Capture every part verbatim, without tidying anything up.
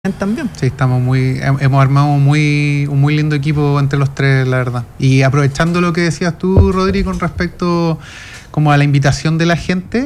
también. Sí, estamos muy, hemos armado muy, un muy lindo equipo entre los tres, la verdad. Y aprovechando lo que decías tú, Rodri, con respecto como a la invitación de la gente,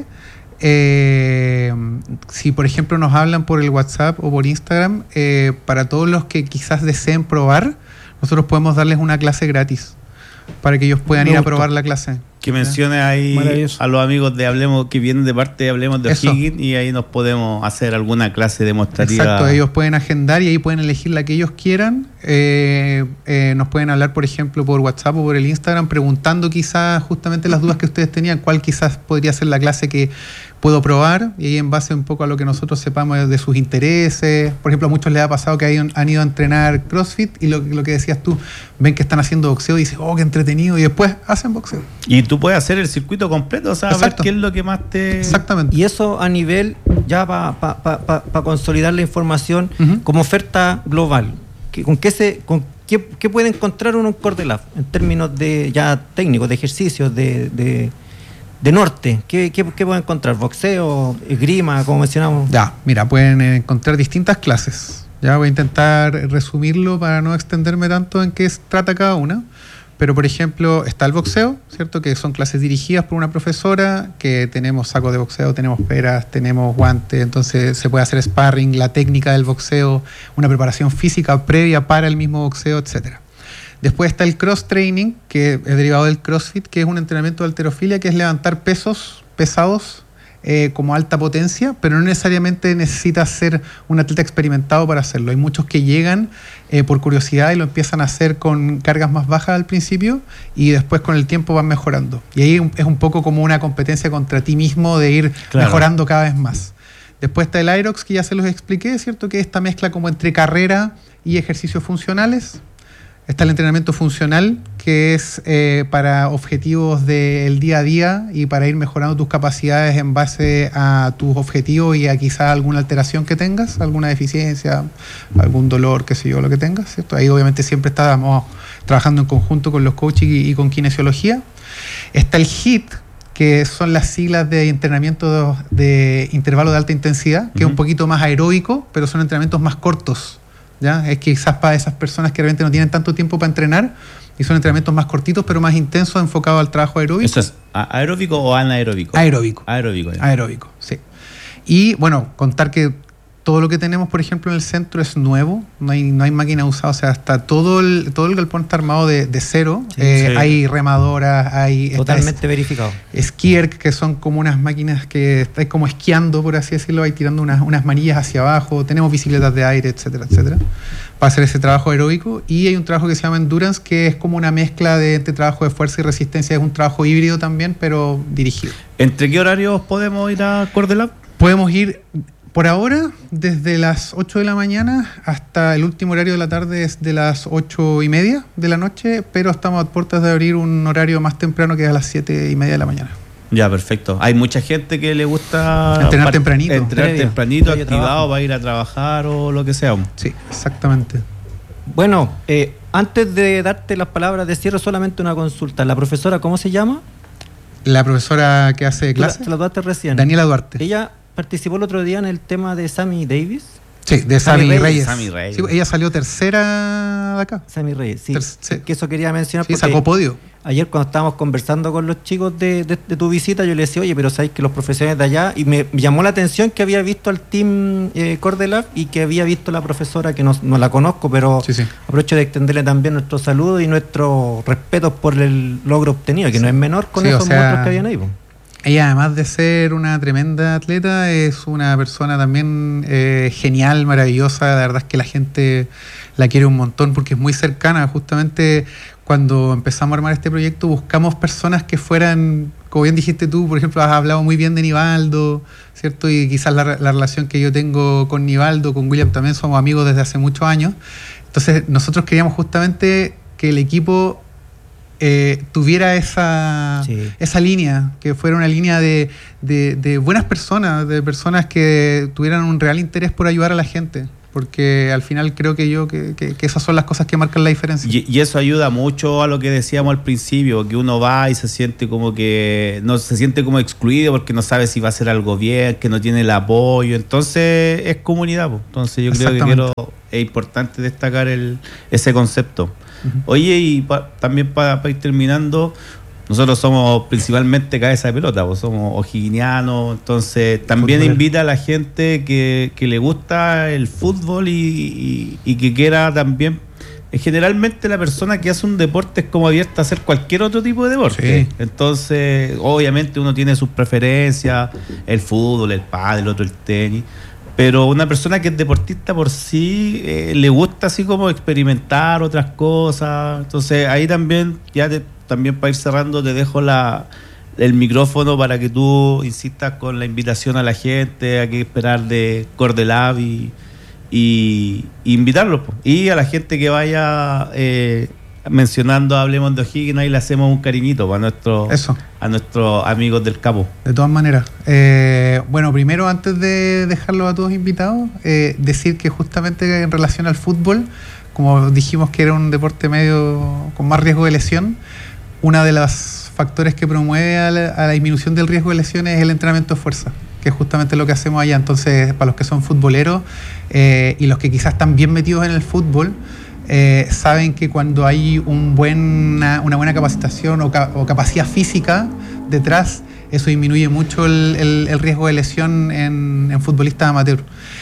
eh, si por ejemplo nos hablan por el WhatsApp o por Instagram, eh, para todos los que quizás deseen probar, nosotros podemos darles una clase gratis para que ellos puedan Me ir gustó. a probar la clase. Que menciones ahí a los amigos de Hablemos, que vienen de parte de Hablemos de O'Higgins, y ahí nos podemos hacer alguna clase demostrativa. Exacto, ellos pueden agendar y ahí pueden elegir la que ellos quieran. Eh, eh, nos pueden hablar, por ejemplo, por WhatsApp o por el Instagram, preguntando quizás justamente las dudas que ustedes tenían, cuál quizás podría ser la clase que puedo probar, y ahí en base un poco a lo que nosotros sepamos de sus intereses. Por ejemplo, a muchos les ha pasado que han, han ido a entrenar CrossFit y lo, lo que decías tú, ven que están haciendo boxeo y dicen, oh, qué entretenido, y después hacen boxeo. Y tú puedes hacer el circuito completo, o sea, ver qué es lo que más te... Exactamente. Y eso a nivel, ya para pa, pa, pa, pa consolidar la información, uh-huh. como oferta global, ¿con qué se... Con qué, qué puede encontrar uno en Cordelab en términos de ya técnicos, de ejercicios, de... de de norte? ¿Qué, qué, qué pueden encontrar? ¿Boxeo, esgrima, como mencionamos? Ya, mira, pueden encontrar distintas clases. Ya voy a intentar resumirlo para no extenderme tanto en qué trata cada una. Pero, por ejemplo, está el boxeo, ¿cierto? Que son clases dirigidas por una profesora, que tenemos sacos de boxeo, tenemos peras, tenemos guantes, entonces se puede hacer sparring, la técnica del boxeo, una preparación física previa para el mismo boxeo, etcétera. Después está el cross training, que es derivado del CrossFit, que es un entrenamiento de halterofilia, que es levantar pesos pesados eh, como alta potencia, pero no necesariamente necesitas ser un atleta experimentado para hacerlo. Hay muchos que llegan eh, por curiosidad y lo empiezan a hacer con cargas más bajas al principio y después con el tiempo van mejorando. Y ahí es un poco como una competencia contra ti mismo de ir claro. mejorando cada vez más. Después está el Aerox, que ya se los expliqué, ¿cierto? Que es esta mezcla como entre carrera y ejercicios funcionales. Está el entrenamiento funcional, que es eh, para objetivos del día a día y para ir mejorando tus capacidades en base a tus objetivos y a quizás alguna alteración que tengas, alguna deficiencia, algún dolor, qué sé yo, lo que tengas, ¿cierto? Ahí obviamente siempre estamos trabajando en conjunto con los coaches y, y con kinesiología. Está el HIIT, que son las siglas de entrenamiento de, de intervalo de alta intensidad, que uh-huh. es un poquito más aeróbico, pero son entrenamientos más cortos. ¿Ya? Es quizás para esas personas que realmente no tienen tanto tiempo para entrenar y son entrenamientos más cortitos pero más intensos enfocados al trabajo aeróbico. ¿Eso es aeróbico o anaeróbico? Aeróbico. Aeróbico. Ya. Aeróbico, sí. Y bueno, contar que todo lo que tenemos, por ejemplo, en el centro es nuevo, no hay, no hay máquina usada, o sea, hasta todo el, todo el galpón está armado de, de cero, sí, eh, sí. hay remadoras, hay... Totalmente es, verificado. Skier, que son como unas máquinas que estáis como esquiando, por así decirlo, ahí tirando unas, unas manillas hacia abajo, tenemos bicicletas de aire, etcétera, etcétera, para hacer ese trabajo aeróbico. Y hay un trabajo que se llama Endurance, que es como una mezcla de entre trabajo de fuerza y resistencia, es un trabajo híbrido también, pero dirigido. ¿Entre qué horarios podemos ir a Cordelab? Podemos ir... Por ahora, desde las ocho de la mañana hasta el último horario de la tarde es de las ocho y media de la noche, pero estamos a puertas de abrir un horario más temprano que es a las siete y media de la mañana. Ya, perfecto. Hay mucha gente que le gusta entrenar tempranito, entrenar previo, tempranito, previo activado trabajo. Para ir a trabajar o lo que sea. Sí, exactamente. Bueno, eh, antes de darte las palabras de cierre, solamente una consulta. ¿La profesora cómo se llama? La profesora que hace clase. Te la daste recién. Daniela Duarte. Ella participó el otro día en el tema de Sammy Davis. Sí, de Sammy, Sammy Reyes. Sammy Reyes. Sí, ella salió tercera de acá. Sammy Reyes, sí. Ter- sí. Que eso quería mencionar. Sí, porque sacó podio. Ayer cuando estábamos conversando con los chicos de, de, de tu visita, yo le decía, oye, pero sabéis que los profesionales de allá, y me llamó la atención que había visto al team eh, Cordelab y que había visto la profesora, que no, no la conozco, pero sí, sí. aprovecho de extenderle también nuestro saludo y nuestros respetos por el logro obtenido, que sí. no es menor con sí, esos o sea, monstruos que habían ahí. Ella, además de ser una tremenda atleta, es una persona también eh, genial, maravillosa. La verdad es que la gente la quiere un montón porque es muy cercana. Justamente cuando empezamos a armar este proyecto buscamos personas que fueran, como bien dijiste tú, por ejemplo, has hablado muy bien de Nivaldo, ¿cierto? Y quizás la, la relación que yo tengo con Nivaldo, con William también somos amigos desde hace muchos años. Entonces nosotros queríamos justamente que el equipo... Eh, tuviera esa, sí. esa línea, que fuera una línea de, de, de buenas personas, de personas que tuvieran un real interés por ayudar a la gente. porque al final creo que yo que, que, que esas son las cosas que marcan la diferencia. Y, y eso ayuda mucho a lo que decíamos al principio, que uno va y se siente como que no se siente como excluido porque no sabe si va a hacer algo bien, que no tiene el apoyo, entonces es comunidad, pues. Entonces yo creo que quiero, es importante destacar el, ese concepto. Uh-huh. Oye, y pa, también para pa ir terminando, nosotros somos principalmente cabeza de pelota, pues somos o'higginianos, entonces también fútbol. Invita a la gente que, que le gusta el fútbol y, y, y que quiera también. Generalmente la persona que hace un deporte es como abierta a hacer cualquier otro tipo de deporte. Sí. Entonces, obviamente uno tiene sus preferencias, el fútbol, el pádel, el otro el tenis. Pero una persona que es deportista por sí eh, le gusta así como experimentar otras cosas. Entonces ahí también ya te También para ir cerrando te dejo la, el micrófono para que tú insistas con la invitación a la gente, hay que esperar de Cordelab y, y, y invitarlos. Y a la gente que vaya eh, mencionando Hablemos de O'Higgins, ahí le hacemos un cariñito para nuestro, Eso. a nuestros amigos del Capo. De todas maneras. Eh, bueno, primero antes de dejarlos a todos invitados, eh, decir que justamente en relación al fútbol, como dijimos que era un deporte medio con más riesgo de lesión, uno de los factores que promueve a la, a la disminución del riesgo de lesiones es el entrenamiento de fuerza, que es justamente lo que hacemos allá. Entonces, para los que son futboleros eh, y los que quizás están bien metidos en el fútbol, eh, saben que cuando hay un buen, una, una buena capacitación o, ca, o capacidad física detrás, eso disminuye mucho el, el, el riesgo de lesión en, en futbolistas amateur.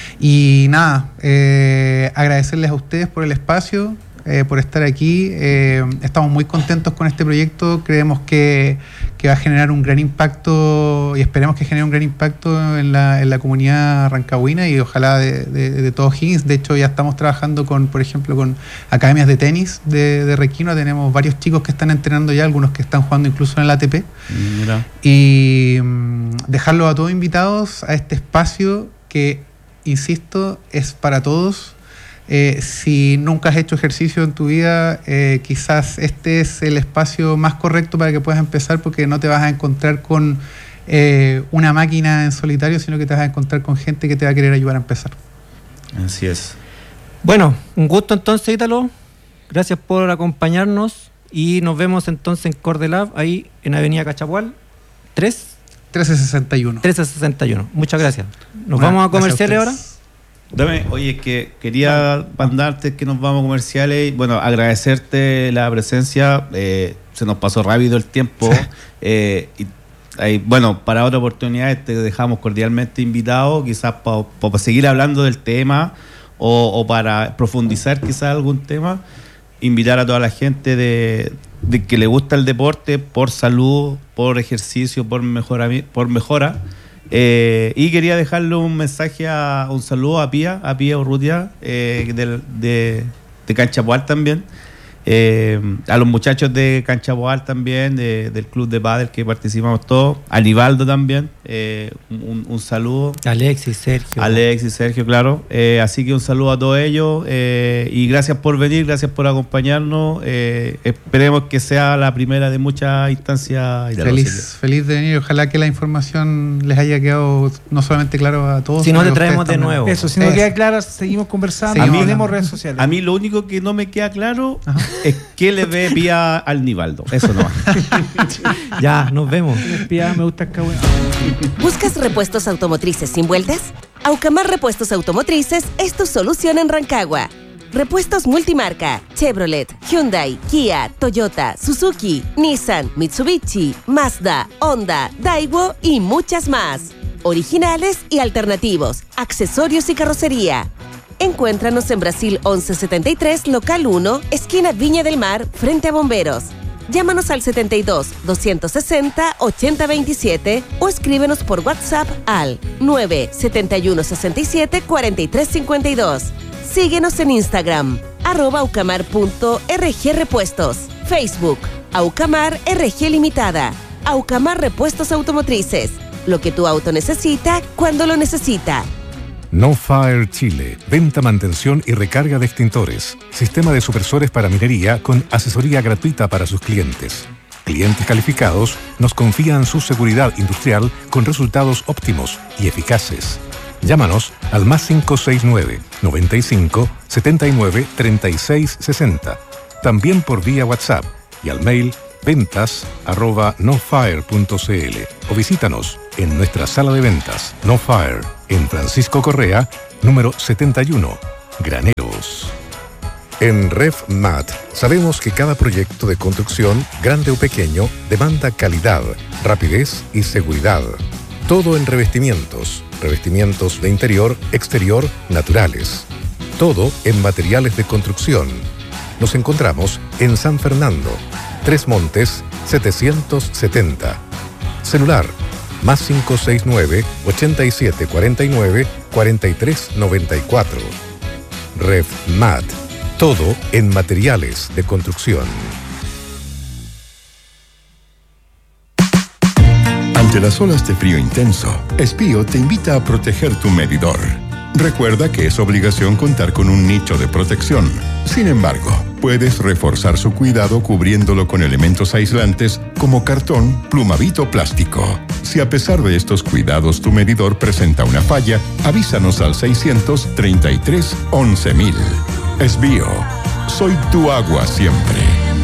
Y nada, eh, agradecerles a ustedes por el espacio, eh, por estar aquí. Eh, estamos muy contentos con este proyecto. Creemos que, que va a generar un gran impacto y esperemos que genere un gran impacto en la, en la comunidad rancagüina y ojalá de, de, de todo O'Higgins. De hecho, ya estamos trabajando con, por ejemplo, con academias de tenis de, de Requino. Tenemos varios chicos que están entrenando ya, algunos que están jugando incluso en el A T P. Mira. Y um, dejarlos a todos invitados a este espacio que, insisto, es para todos. Eh, si nunca has hecho ejercicio en tu vida, eh, quizás este es el espacio más correcto para que puedas empezar, porque no te vas a encontrar con eh, una máquina en solitario, sino que te vas a encontrar con gente que te va a querer ayudar a empezar. Así es. Bueno, un gusto entonces, Ítalo. Gracias por acompañarnos y nos vemos entonces en Cordelab, ahí en Avenida Cachapual tres. trece sesenta y uno. trece sesenta y uno. Muchas gracias. ¿Nos bueno, vamos a comerciales ahora? Dame, oye, que quería mandarte que nos vamos a comerciales. Bueno, agradecerte la presencia. Eh, se nos pasó rápido el tiempo. Sí. Eh, y, ahí, bueno, para otra oportunidad te dejamos cordialmente invitado, quizás para pa seguir hablando del tema o, o para profundizar quizás algún tema. Invitar a toda la gente de, de que le gusta el deporte por salud, por ejercicio, por mejora, por mejora. Eh, y quería dejarle un mensaje, a un saludo a Pía, a Pía Urrutia, eh, de, de, de Canchapoal también. Eh, a los muchachos de Canchapoal también, de, del club de pádel que participamos todos. A Nivaldo también, eh, un, un saludo. Alexis, Sergio. Alexis, Sergio, claro. Eh, así que un saludo a todos ellos eh, y gracias por venir, gracias por acompañarnos. Eh, esperemos que sea la primera de muchas instancias. Feliz, feliz de venir. Ojalá que la información les haya quedado no solamente claro a todos. Si no, te traemos de nuevo. Eso, si no es. queda claro, seguimos conversando. Seguimos y tenemos redes sociales. A mí lo único que no me queda claro Ajá. es que le ve Pía al Nivaldo. Eso no. Ya, nos vemos. Pía, me gusta acá. ¿Buscas repuestos automotrices sin vueltas? Aucamar Repuestos Automotrices es tu solución en Rancagua. Repuestos multimarca: Chevrolet, Hyundai, Kia, Toyota, Suzuki, Nissan, Mitsubishi, Mazda, Honda, Daewoo y muchas más. Originales y alternativos, accesorios y carrocería. Encuéntranos en Brasil once setenta y tres, local uno, esquina Viña del Mar, frente a Bomberos. Llámanos al setenta y dos, doscientos sesenta, ochenta veintisiete o escríbenos por WhatsApp al nueve setenta y uno sesenta y siete cuarenta y tres cincuenta y dos. Síguenos en Instagram, arroba aucamar punto rg repuestos. Facebook, Aucamar R G Limitada. Aucamar Repuestos Automotrices. Lo que tu auto necesita, cuando lo necesita. No Fire Chile. Venta, mantención y recarga de extintores. Sistema de supresores para minería con asesoría gratuita para sus clientes. Clientes calificados nos confían su seguridad industrial con resultados óptimos y eficaces. Llámanos al más cinco seis nueve, noventa y cinco, setenta y nueve, treinta y seis sesenta. También por vía WhatsApp y al mail ventas arroba nofire punto cl o visítanos en nuestra sala de ventas No Fire en Francisco Correa, número setenta y uno, Graneros. En RefMat sabemos que cada proyecto de construcción, grande o pequeño, demanda calidad, rapidez y seguridad. Todo en revestimientos, revestimientos de interior, exterior, naturales. Todo en materiales de construcción. Nos encontramos en San Fernando, Tres Montes, setecientos setenta. Celular, más cinco seis nueve, ochenta y siete cuarenta y nueve, cuarenta y tres noventa y cuatro. RefMat, todo en materiales de construcción. Ante las olas de frío intenso, Espío te invita a proteger tu medidor. Recuerda que es obligación contar con un nicho de protección. Sin embargo, puedes reforzar su cuidado cubriéndolo con elementos aislantes como cartón, plumavit o plástico. Si a pesar de estos cuidados tu medidor presenta una falla, avísanos al seiscientos treinta y tres once mil. Espío, soy tu agua siempre.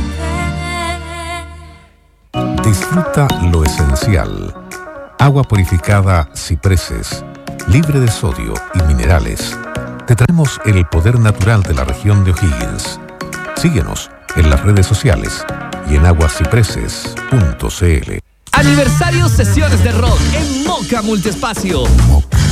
Disfruta lo esencial. Agua purificada Cipreses, libre de sodio y minerales. Te traemos el poder natural de la región de O'Higgins. Síguenos en las redes sociales y en aguascipreses punto cl. Aniversario Sesiones de Rock en Moca Multiespacio. Moca.